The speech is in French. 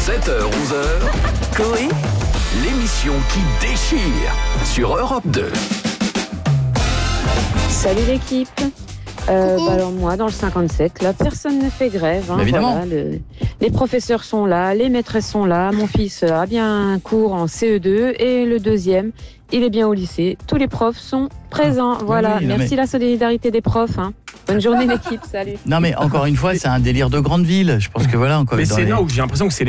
7h-11h, Coé, l'émission qui déchire sur Europe 2. Salut l'équipe. Alors moi, dans le 57, là, personne ne fait grève. Évidemment. Voilà, les professeurs sont là, les maîtresses sont là. Mon fils a bien un cours en CE2 et le deuxième, il est bien au lycée. Tous les profs sont présents. Voilà, oui, merci la solidarité des profs. Bonne journée l'équipe, salut. Non mais encore une fois, c'est un délire de grande ville. Je pense que voilà, encore. Mais c'est là où j'ai l'impression que c'est